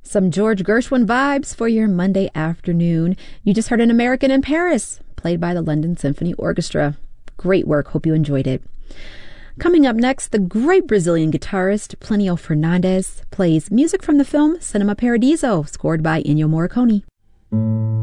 Some George Gershwin vibes for your Monday afternoon. You just heard An American in Paris, played by the London Symphony Orchestra. Great work. Hope you enjoyed it. Coming up next, the great Brazilian guitarist Plinio Fernandes plays music from the film Cinema Paradiso, scored by Ennio Morricone.